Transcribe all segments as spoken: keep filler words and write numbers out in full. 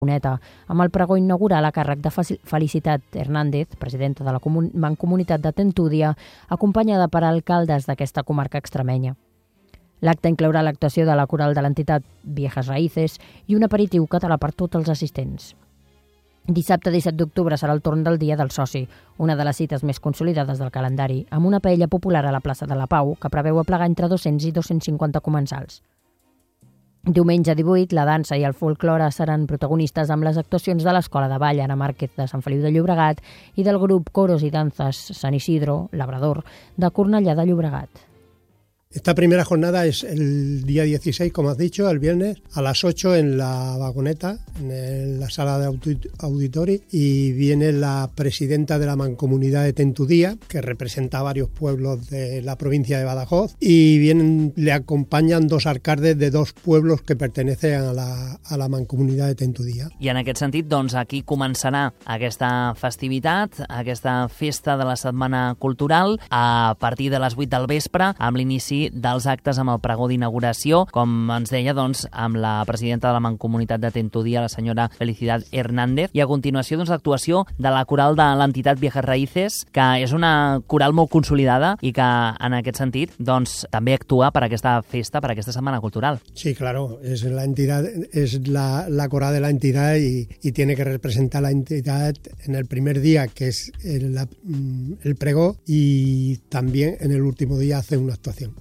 Cuneta, amb el pregó inaugural a càrrec de Felicitat Hernández, presidenta de la Mancomunitat de Tentúdia, acompanyada per alcaldes d'aquesta comarca extremenya. L'acte inclourà l'actuació de la coral de l'entitat Viejas Raíces i un aperitiu català per tots els assistents. Dissabte disset d'octubre serà el torn del Dia del Soci, una de les cites més consolidades del calendari, amb una paella popular a la plaça de la Pau que preveu aplegar entre dos-cents i dos-cents cinquanta comensals. Diumenge divuit, la dansa i el folklore seran protagonistes amb les actuacions de l'Escola de Ball Ana Márquez de Sant Feliu de Llobregat i del grup Coros y Danzas San Isidro, Labrador, de Cornellà de Llobregat. Esta primera jornada es el día dieciséis, como has dicho, el viernes, a las ocho en la Vagoneta, en la sala de auditori, y viene la presidenta de la Mancomunidad de Tentudía, que representa a varios pueblos de la provincia de Badajoz, y vienen, le acompañan dos alcaldes de dos pueblos que pertenecen a la, a la Mancomunidad de Tentudía. I en aquest sentit, doncs, aquí començarà aquesta festivitat, aquesta festa de la Setmana Cultural, a partir de les vuit del vespre, amb l'inici dels actes amb el pregó d'inauguració, com ens deia, doncs, amb la presidenta de la Mancomunitat de Tentúdia, la senyora Felicitat Hernández, i a continuació, doncs, l'actuació de la coral de l'entitat Viejas Raíces, que és una coral molt consolidada i que, en aquest sentit, doncs, també actua per aquesta festa, per aquesta Setmana Cultural. Sí, claro, es la entidad, es la, la coral de la entidad y, y tiene que representar la entidad en el primer día, que es el, la, el pregó, y también en el último día hace una actuación.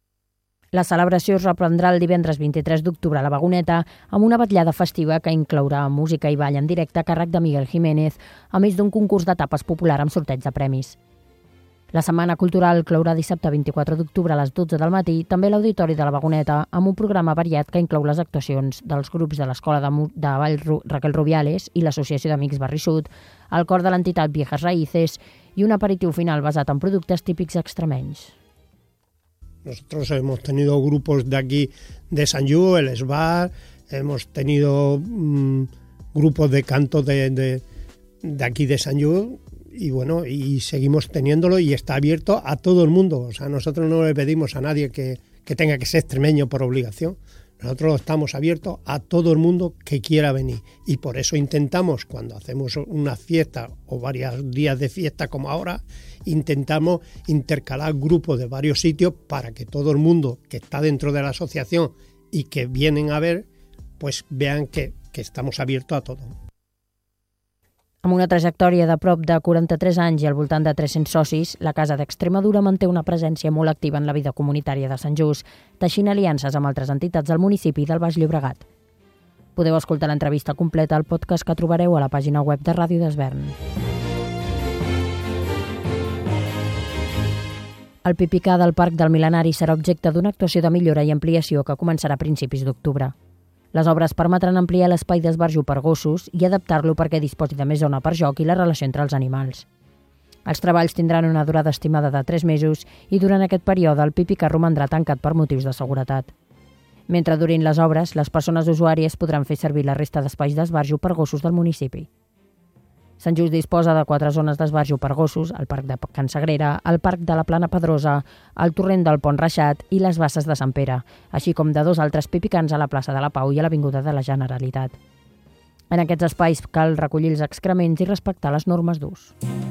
La celebració es reprendrà el divendres vint-i-tres d'octubre a la Vagoneta amb una vetllada festiva que inclourà música i ball en directe a càrrec de Miguel Jiménez, a més d'un concurs de tapes popular amb sorteig de premis. La Setmana Cultural clourà dissabte vint-i-quatre d'octubre a les dotze del matí també l'Auditori de la Vagoneta amb un programa variat que inclou les actuacions dels grups de l'Escola de, de Ball Raquel Rubiales i l'Associació d'Amics Barri Sud, el cor de l'entitat Viejas Raíces i un aperitiu final basat en productes típics extremenys. Nosotros hemos tenido grupos de aquí de Sant Lluc, el Esbar, hemos tenido mmm, grupos de canto de, de, de aquí de Sant Lluc y bueno, y seguimos teniéndolo y está abierto a todo el mundo. O sea, nosotros no le pedimos a nadie que, que tenga que ser extremeño por obligación. Nosotros estamos abiertos a todo el mundo que quiera venir y por eso intentamos, cuando hacemos una fiesta o varios días de fiesta como ahora, intentamos intercalar grupos de varios sitios para que todo el mundo que está dentro de la asociación y que vienen a ver, pues vean que, que estamos abiertos a todo. Amb una trajectòria de prop de quaranta-tres anys i al voltant de tres-cents socis, la Casa d'Extremadura manté una presència molt activa en la vida comunitària de Sant Just, teixint aliances amb altres entitats del municipi del Baix Llobregat. Podeu escoltar l'entrevista completa al podcast que trobareu a la pàgina web de Ràdio d'Esvern. El Pipicà del Parc del Mil·lenari serà objecte d'una actuació de millora i ampliació que començarà a principis d'octubre. Les obres permetran ampliar l'espai d'esbarjo per gossos i adaptar-lo perquè disposi de més zona per joc i la relació entre els animals. Els treballs tindran una durada estimada de tres mesos i durant aquest període el Pipicà romandrà tancat per motius de seguretat. Mentre durin les obres, les persones usuàries podran fer servir la resta d'espais d'esbarjo per gossos del municipi. Sant Just disposa de quatre zones d'esbarjo per gossos, el Parc de Can Sagrera, el Parc de la Plana Pedrosa, el Torrent del Pont Reixat i les Basses de Sant Pere, així com de dos altres pipicans a la plaça de la Pau i a l'Avinguda de la Generalitat. En aquests espais cal recollir els excrements i respectar les normes d'ús.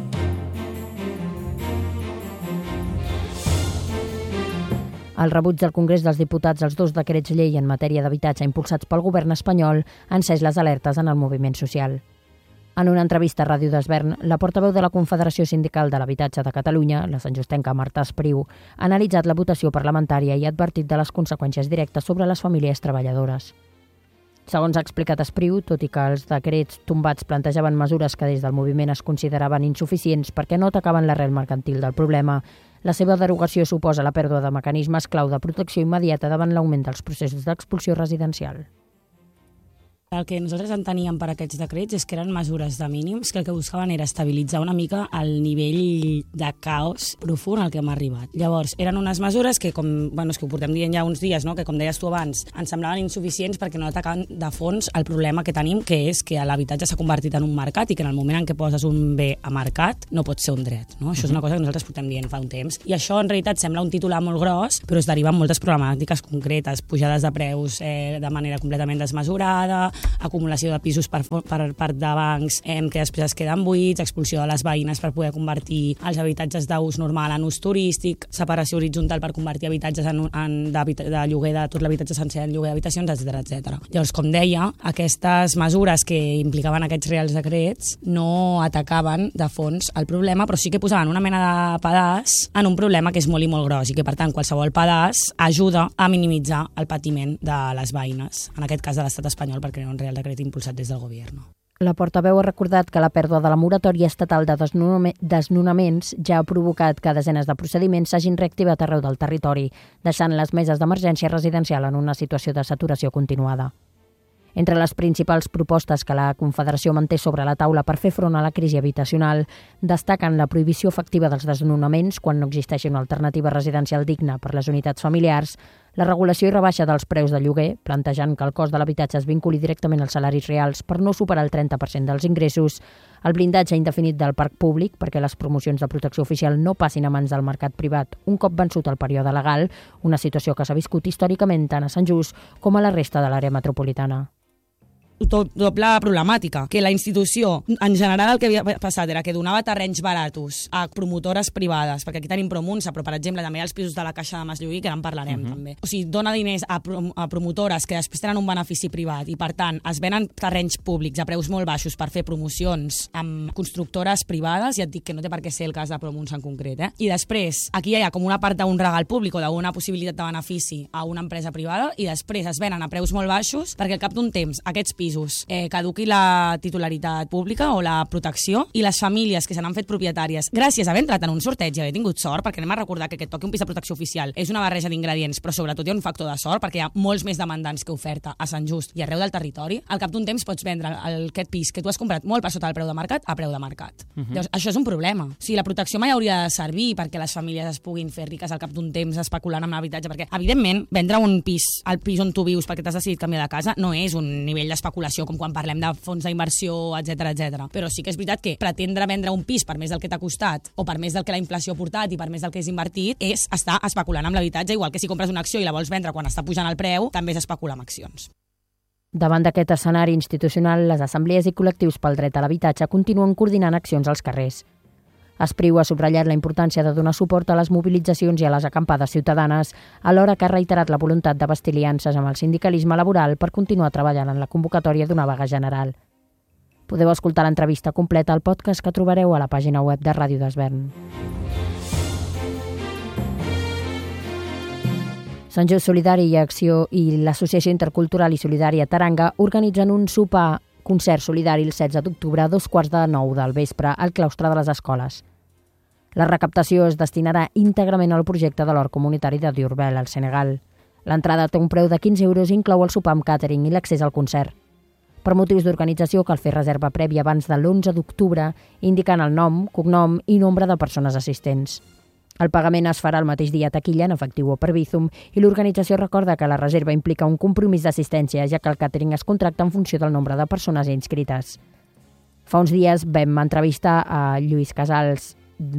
El rebuig del Congrés dels Diputats als dos decrets llei en matèria d'habitatge impulsats pel govern espanyol ha encès les alertes en el moviment social. En una entrevista a Ràdio d'Esvern, la portaveu de la Confederació Sindical de l'Habitatge de Catalunya, la santjustenca Marta Espriu, ha analitzat la votació parlamentària i ha advertit de les conseqüències directes sobre les famílies treballadores. Segons ha explicat Espriu, tot i que els decrets tombats plantejaven mesures que des del moviment es consideraven insuficients perquè no atacaven l'arrel mercantil del problema, la seva derogació suposa la pèrdua de mecanismes clau de protecció immediata davant l'augment dels processos d'expulsió residencial. El que nosaltres enteníem per aquests decrets és que eren mesures de mínims que el que buscaven era estabilitzar una mica el nivell de caos profund al que hem arribat. Llavors, eren unes mesures que, com, bueno, és que ho portem dient ja uns dies, no? Que com deies tu abans, ens semblaven insuficients perquè no atacaven de fons el problema que tenim, que és que l'habitatge s'ha convertit en un mercat i que en el moment en què poses un bé a mercat no pot ser un dret. No? Això és una cosa que nosaltres portem dient fa un temps. I això, en realitat, sembla un titular molt gros, però es deriva en moltes problemàtiques concretes, pujades de preus eh, de manera completament desmesurada, acumulació de pisos per, per part de bancs eh, que després es queden buits, expulsió de les veïnes per poder convertir els habitatges d'ús normal en ús turístic, separació horitzontal per convertir habitatges en, en, de, de lloguer de tot l'habitatge sencer en lloguer d'habitacions, etcètera, etcètera. Llavors, com deia, aquestes mesures que implicaven aquests reals decrets no atacaven de fons el problema, però sí que posaven una mena de pedaç en un problema que és molt i molt gros i que, per tant, qualsevol pedaç ajuda a minimitzar el patiment de les veïnes, en aquest cas de l'estat espanyol, perquè era un real decret impulsat des del govern. La portaveu ha recordat que la pèrdua de la moratòria estatal de desnonaments ja ha provocat que desenes de procediments s'hagin reactivat arreu del territori, deixant les meses d'emergència residencial en una situació de saturació continuada. Entre les principals propostes que la Confederació manté sobre la taula per fer front a la crisi habitacional destaquen la prohibició efectiva dels desnonaments quan no existeixi una alternativa residencial digna per les unitats familiars, la regulació i rebaixa dels preus de lloguer, plantejant que el cost de l'habitatge es vinculi directament als salaris reals per no superar el trenta per cent dels ingressos, el blindatge indefinit del parc públic perquè les promocions de protecció oficial no passin a mans del mercat privat un cop vençut el període legal, una situació que s'ha viscut històricament tant a Sant Just com a la resta de l'àrea metropolitana. Doble problemàtica, que la institució, en general el que havia passat era que donava terrenys baratos a promotores privades, perquè aquí tenim Promunsa, però per exemple també els pisos de la Caixa de Masllubí, que ara en parlarem uh-huh. també. O sigui, dona diners a, prom a promotores que després tenen un benefici privat i per tant es venen terrenys públics a preus molt baixos per fer promocions amb constructores privades, i et dic que no té per què ser el cas de Promunsa en concret, eh? I després, aquí hi ha com una part d'un regal públic o d'una possibilitat de benefici a una empresa privada i després es venen a preus molt baixos perquè al cap d'un temps aquests pisos Eh, caduqui la titularitat pública o la protecció i les famílies que se n'han fet propietàries gràcies a haver entrat en un sorteig i haver tingut sort, perquè anem a recordar que aquest toqui un pis de protecció oficial és una barreja d'ingredients, però sobretot hi ha un factor de sort perquè hi ha molts més demandants que oferta a Sant Just i arreu del territori. Al cap d'un temps pots vendre el, aquest pis que tu has comprat molt per sota del preu de mercat a preu de mercat. Uh -huh. Llavors, això és un problema. O sigui, la protecció mai hauria de servir perquè les famílies es puguin fer riques al cap d'un temps especulant amb l'habitatge, perquè evidentment vendre un pis al pis on tu vius perquè t'has decidit canviar de casa no és un nivell d'especulació com quan parlem de fons d'inversió, etcètera, etcètera. Però sí que és veritat que pretendre vendre un pis per més del que t'ha costat o per més del que la inflació ha portat i per més del que és invertit és estar especulant amb l'habitatge, igual que si compres una acció i la vols vendre quan està pujant el preu, també és especular amb accions. Davant d'aquest escenari institucional, les assemblees i col·lectius pel dret a l'habitatge continuen coordinant accions als carrers. Espriu ha subratllat la importància de donar suport a les mobilitzacions i a les acampades ciutadanes, alhora que ha reiterat la voluntat de bastir aliances amb el sindicalisme laboral per continuar treballant en la convocatòria d'una vaga general. Podeu escoltar l'entrevista completa al podcast que trobareu a la pàgina web de Ràdio d'Esvern. Sant Just Solidari i Acció i l'Associació Intercultural i Solidària Taranga organitzen un sopar concert solidari el setze d'octubre a dos quarts de nou del vespre al claustre de les escoles. La recaptació es destinarà íntegrament al projecte de l'hort comunitari de Diourbel, al Senegal. L'entrada té un preu de quinze euros i inclou el sopar amb càtering i l'accés al concert. Per motius d'organització cal fer reserva prèvia abans de l'onze d'octubre, indicant el nom, cognom i nombre de persones assistents. El pagament es farà el mateix dia a taquilla, en efectiu o per Bizum, i l'organització recorda que la reserva implica un compromís d'assistència, ja que el càtering es contracta en funció del nombre de persones inscrites. Fa uns dies vam entrevistar a Lluís Casals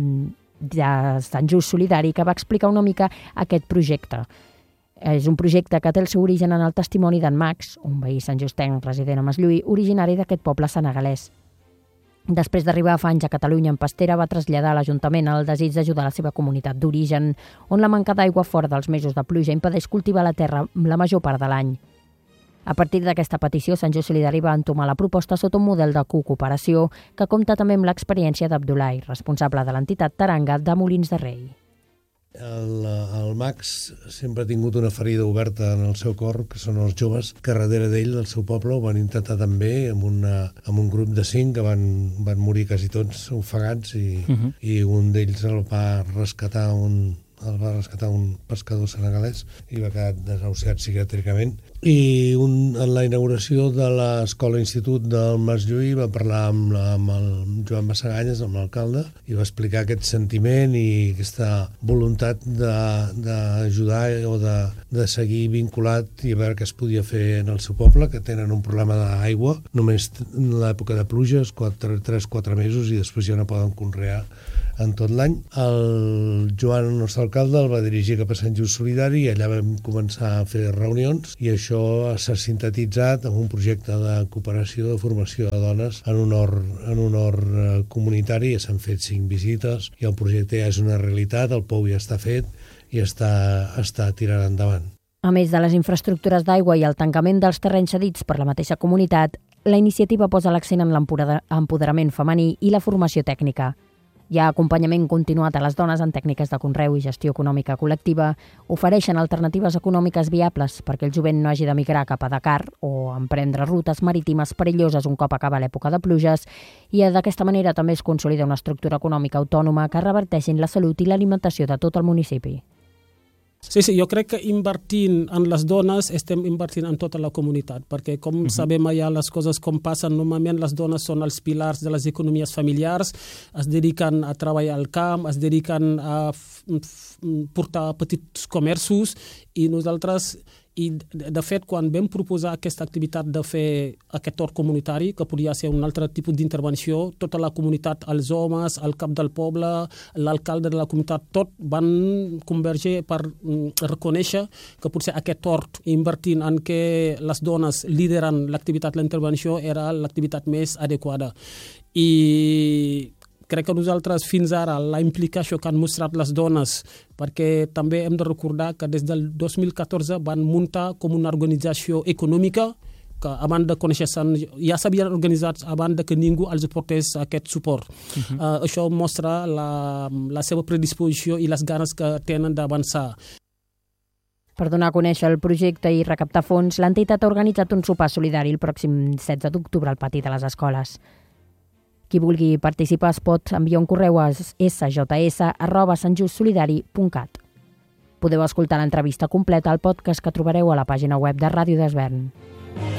de Sant Just Solidari, que va explicar una mica aquest projecte. És un projecte que té el seu origen en el testimoni d'en Max, un veí santjustenc resident a Masllui, originari d'aquest poble senegalès. Després d'arribar fa anys a Catalunya en pastera, va traslladar a l'Ajuntament el desig d'ajudar la seva comunitat d'origen, on la manca d'aigua fora dels mesos de pluja impedeix cultivar la terra la major part de l'any. A partir d'aquesta petició, Sant Just Solidari va entomar la proposta sota un model de cooperació que compta també amb l'experiència d'Abdulai, responsable de l'entitat Taranga de Molins de Rei. El, el Max sempre ha tingut una ferida oberta en el seu cor, que són els joves que darrere d'ell, del seu poble, ho van intentar també amb, una, amb un grup de cinc que van, van morir quasi tots ofegats i, uh -huh. i un d'ells el va rescatar un, el va rescatar un pescador senegalès i va quedar desahuciat psiquiàtricament. I un, en la inauguració de l'escola-institut del Masllui va parlar amb, la, amb el Joan Bassaganyes, amb l'alcalde, i va explicar aquest sentiment i aquesta voluntat d'ajudar o de, de seguir vinculat i a veure què es podia fer en el seu poble, que tenen un problema d'aigua, només en l'època de pluges, tres quatre mesos, i després ja no poden conrear en tot l'any. El Joan, el nostre alcalde, el va dirigir cap a Sant Just Solidari i allà vam començar a fer reunions i això això s'ha sintetitzat en un projecte de cooperació de formació de dones en un hort, en un hort comunitari. S'han fet cinc visites i el projecte ja és una realitat, el pou ja està fet i està, està tirant endavant. A més de les infraestructures d'aigua i el tancament dels terrenys cedits per la mateixa comunitat, la iniciativa posa l'accent en l'empoderament femení i la formació tècnica. Hi ha acompanyament continuat a les dones en tècniques de conreu i gestió econòmica col·lectiva, ofereixen alternatives econòmiques viables perquè el jovent no hagi de migrar cap a Dakar o emprendre rutes marítimes perilloses un cop acaba l'època de pluges, i d'aquesta manera també es consolida una estructura econòmica autònoma que reverteixi en la salut i l'alimentació de tot el municipi. Sí, sí, jo crec que invertint en les dones estem invertint en tota la comunitat, perquè com uh-huh. sabem ja les coses com passen, normalment les dones són els pilars de les economies familiars, es dediquen a treballar al camp, es dediquen a f- f- portar petits comerços, i nosaltres, i de fet, quan vam proposar aquesta activitat de fer aquest hort comunitari, que podria ser un altre tipus d'intervenció, tota la comunitat, els homes, el cap del poble, l'alcalde de la comunitat, tot van convergir per reconèixer que potser aquest hort, invertint en què les dones lideren l'activitat, la intervenció, era l'activitat més adequada. I crec que nosaltres fins ara la implicació que han mostrat les dones, perquè també hem de recordar que des del dos mil catorze van muntar com una organització econòmica que abans de conèixer-se ja s'havien organitzat abans de que ningú els portés aquest suport. Uh-huh. Uh, això mostra la, la seva predisposició i les ganes que tenen d'avançar. Per donar a conèixer el projecte i recaptar fons, l'entitat ha organitzat un sopar solidari el pròxim setze d'octubre al pati de les escoles. Qui vulgui participar es pot enviar un correu a s j s arroba sant just solidari punt cat. Podeu escoltar l'entrevista completa al podcast que trobareu a la pàgina web de Ràdio d'Esvern.